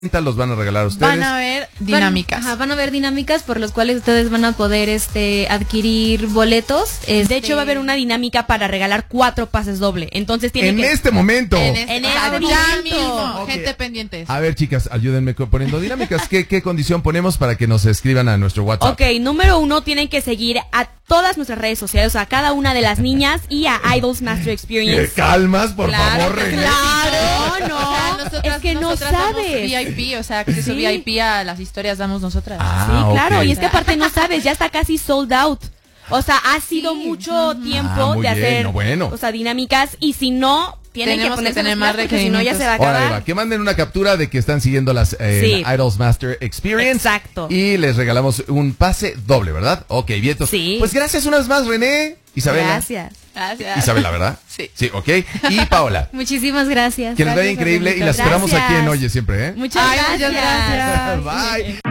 los van a regalar a ustedes. Van a haber dinámicas. Van a haber dinámicas por las cuales ustedes van a poder adquirir boletos. De hecho, va a haber una dinámica para regalar 4 pases doble. Entonces tienen en este momento. En este mismo. Okay. Gente pendientes. A ver, chicas, ayúdenme poniendo dinámicas. ¿Qué condición ponemos para que nos escriban a nuestro WhatsApp? Ok, número 1, tienen que seguir a todas nuestras redes sociales, a cada una de las niñas y a Idols Master Experience. ¿Te calmas, por favor, René? Claro, no. Nosotras, es que no nosotras damos sabes. VIP, o sea, acceso VIP a las historias damos nosotras. Sí, claro, ok. y es que aparte no sabes, ya está casi sold out. O sea, ha sido mucho tiempo muy de bien, hacer no, bueno. o sea, dinámicas y si no, tienen Tenemos que que ponerse tener las más pilas porque si no ya se va a Ahora, acabar. Eva, que manden una captura de que están siguiendo las Sí. Idols Master Experience. Exacto. Y les regalamos un pase doble, ¿verdad? Ok, vientos. Sí. Pues gracias una vez más, René. Isabela. Gracias. Gracias. Isabela, ¿verdad? Sí. Sí, ok. Y Paola. Muchísimas gracias. Que les vaya increíble y la esperamos Gracias. aquí en Oye siempre, ¿eh? Muchas Ay, muchas gracias. Bye.